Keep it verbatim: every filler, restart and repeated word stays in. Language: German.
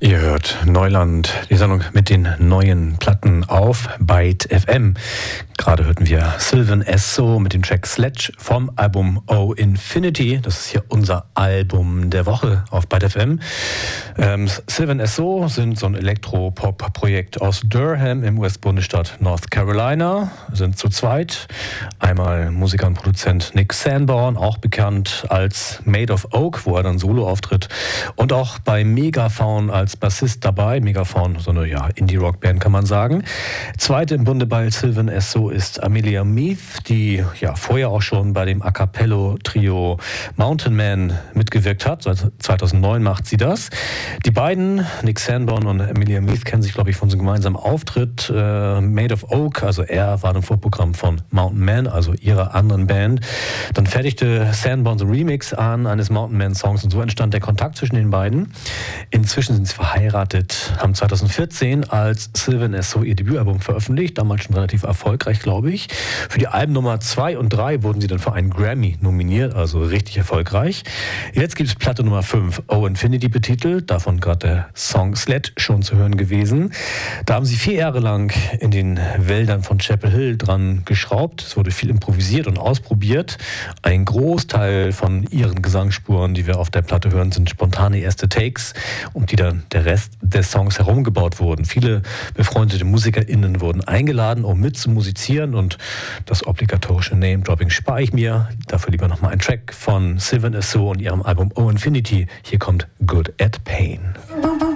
Ihr hört Neuland, die Sendung mit den neuen Platten auf Byte F M. Gerade hörten wir Sylvan Esso mit dem Track Sledge vom Album Oh Infinity. Das ist hier unser Album der Woche auf Byte F M. Ähm, Sylvan Esso sind so ein Elektropop-Projekt aus Durham im U S-Bundesstaat North Carolina. Sind zu zweit. Einmal Musiker und Produzent Nick Sanborn, auch bekannt als Made of Oak, wo er dann solo auftritt. Und auch bei Megafaun als Bassist dabei. Megafaun, so eine ja, Indie-Rock-Band kann man sagen. Zweite im Bunde bei Sylvan Esso ist Amelia Meath, die ja vorher auch schon bei dem A Cappello-Trio Mountain Man mitgewirkt hat. Seit zweitausendneun macht sie das. Die beiden, Nick Sanborn und Amelia Meath, kennen sich, glaube ich, von so einem gemeinsamen Auftritt. Äh, Made of Oak, also er war im Vorprogramm von Mountain Man, also ihrer anderen Band. Dann fertigte Sanborn so ein Remix an eines Mountain Man-Songs und so entstand der Kontakt zwischen den beiden. Inzwischen sind sie verheiratet, haben zweitausendvierzehn als Sylvan Esso ihr Debütalbum veröffentlicht, damals schon relativ erfolgreich, glaube ich. Für die Alben Nummer zwei und drei wurden sie dann für einen Grammy nominiert, also richtig erfolgreich. Jetzt gibt es Platte Nummer fünf, Oh Infinity betitelt, davon gerade der Song Sled schon zu hören gewesen. Da haben sie vier Jahre lang in den Wäldern von Chapel Hill dran geschraubt. Es wurde viel improvisiert und ausprobiert. Ein Großteil von ihren Gesangsspuren, die wir auf der Platte hören, sind spontane erste Takes, um die dann der Rest des Songs herumgebaut wurden. Viele befreundete MusikerInnen wurden eingeladen, um mitzumusizieren, und das obligatorische Name-Dropping spare ich mir. Dafür lieber nochmal ein Track von Sylvan Esso und ihrem Album Oh Infinity. Hier kommt Good at Pain.